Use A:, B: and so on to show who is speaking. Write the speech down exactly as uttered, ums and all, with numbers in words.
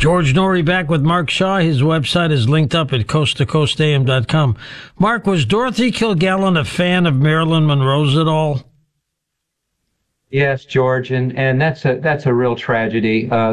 A: George Norrie back with Mark Shaw. His website is linked up at coast to coast a m dot com. Mark, was Dorothy Kilgallen a fan of Marilyn Monroe's at all?
B: Yes, George, and, and that's a that's a real tragedy. Uh,